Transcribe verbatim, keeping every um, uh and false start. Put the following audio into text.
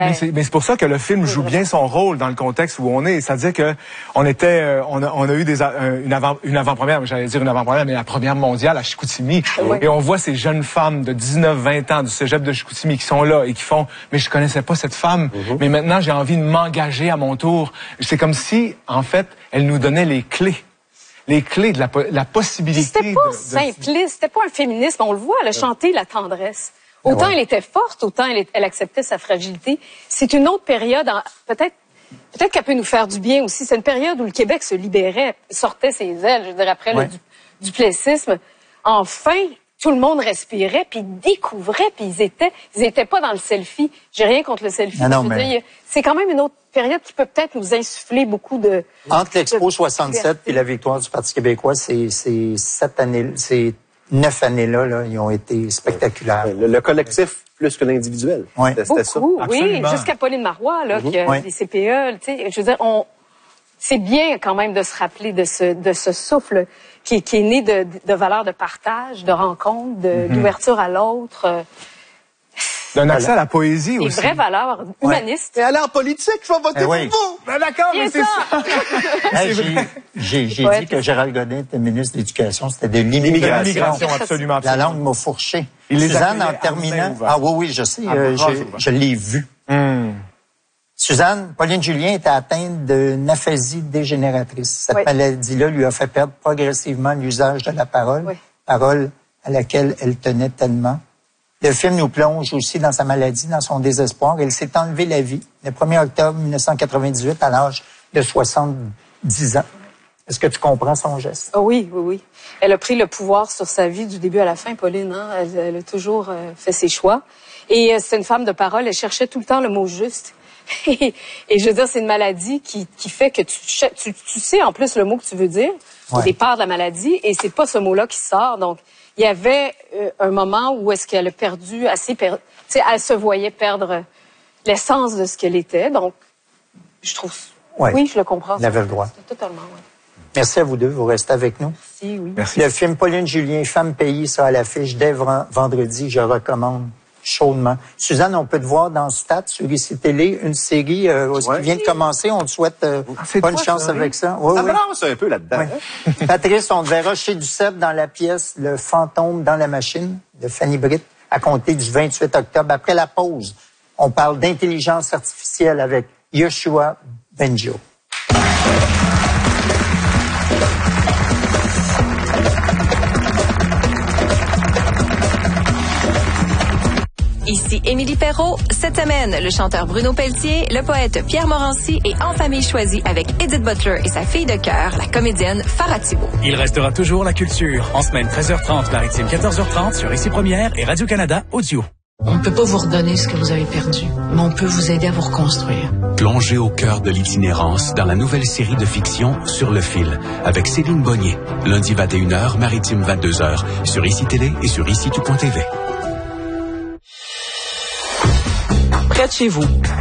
Mais c'est, mais c'est pour ça que le film joue bien son rôle dans le contexte où on est. C'est-à-dire que on était, on a, on a eu des, une avant, une avant-première, j'allais dire une avant-première, mais la première mondiale à Chicoutimi. Oui. Et on voit ces jeunes femmes de dix-neuf vingt ans du cégep de Chicoutimi qui sont là et qui font, mais je connaissais pas cette femme, mm-hmm. mais maintenant j'ai envie de m'engager à mon tour. C'est comme si, en fait, elle nous donnait les clés. Les clés de la, la possibilité. C'était pas de, de... simpliste, c'était pas un féminisme. On le voit, elle a chanté la tendresse. Autant ouais. elle était forte, autant elle, elle acceptait sa fragilité. C'est une autre période, peut-être peut-être qu'elle peut nous faire du bien aussi. C'est une période où le Québec se libérait, sortait ses ailes, je veux dire, après ouais. le du, duplessisme. Enfin, tout le monde respirait, puis découvrait, puis ils étaient, ils étaient pas dans le selfie. J'ai rien contre le selfie. Non, non, mais... dire, c'est quand même une autre période qui peut peut-être nous insuffler beaucoup de... Entre l'Expo soixante-sept et la victoire du Parti québécois, c'est, c'est sept années, c'est neuf années-là, là, ils ont été spectaculaires. Le, le collectif plus que l'individuel. Ouais. C'était ça. Oui, jusqu'à Pauline Marois, là, mm-hmm. qui a ouais. les C P E, tu sais, je veux dire, on, c'est bien quand même de se rappeler de ce, de ce souffle qui, qui est né de, de valeurs de partage, de rencontre, de, mm-hmm. d'ouverture à l'autre. Euh, D'un accès à la poésie des aussi. Des vraies valeurs humanistes. Ouais. Et aller en politique, je vais voter eh oui. pour vous. Ben d'accord, mais c'est ça. ça. hey, j'ai j'ai, j'ai ouais. dit que Gérald Godin était ministre de l'Éducation, c'était de l'immigration. L'immigration, absolument, absolument. La langue m'a fourché. Il Suzanne, en terminant... Ah oui, oui, je sais, ah, euh, je, je l'ai vu. Mm. Suzanne, Pauline Julien était atteinte d'une aphasie dégénératrice. Cette oui. maladie-là lui a fait perdre progressivement l'usage de la parole, oui. parole à laquelle elle tenait tellement. Le film nous plonge aussi dans sa maladie, dans son désespoir. Elle s'est enlevée la vie le premier octobre mille neuf cent quatre-vingt-dix-huit à l'âge de soixante-dix ans. Est-ce que tu comprends son geste? Oh oui, oui, oui. Elle a pris le pouvoir sur sa vie du début à la fin, Pauline. Hein? Elle, elle a toujours euh, fait ses choix. Et euh, c'est une femme de parole. Elle cherchait tout le temps le mot juste. et, et je veux dire, c'est une maladie qui, qui fait que tu, tu, tu sais en plus le mot que tu veux dire ouais. au départ de la maladie. Et c'est pas ce mot-là qui sort. Donc, il y avait euh, un moment où est-ce qu'elle a perdu assez... Per... Tu sais, elle se voyait perdre l'essence de ce qu'elle était. Donc, je trouve... Ouais. Oui, je le comprends. Elle avait le droit. Totalement, oui. Merci à vous deux. Vous restez avec nous. Merci, oui. Merci. Le film Pauline Julien, Femme payée, ça à l'affiche dès vendredi. Je recommande chaudement. Suzanne, on peut te voir dans Stats sur I C Télé, une série euh, ouais. qui vient de commencer. On te souhaite euh, ah, bonne toi, chance ça, avec oui. ça. Oui, ça oui. balance un peu là-dedans. Oui. Patrice, on te verra chez Duceppe dans la pièce Le fantôme dans la machine de Fanny Britt à compter du vingt-huit octobre. Après la pause, on parle d'intelligence artificielle avec Yoshua Bengio. Ici Émilie Perrault. Cette semaine, le chanteur Bruno Pelletier, le poète Pierre Morancy et En famille choisie avec Edith Butler et sa fille de cœur, la comédienne Farah Thibault. Il restera toujours la culture. En semaine treize heures trente, maritime quatorze heures trente sur Ici Première et Radio-Canada Audio. On ne peut pas vous redonner ce que vous avez perdu, mais on peut vous aider à vous reconstruire. Plongez au cœur de l'itinérance dans la nouvelle série de fiction Sur le fil avec Céline Bonnier. Lundi vingt et une heures, maritime vingt-deux heures sur Ici Télé et sur ici tout point T V. Près de chez vous,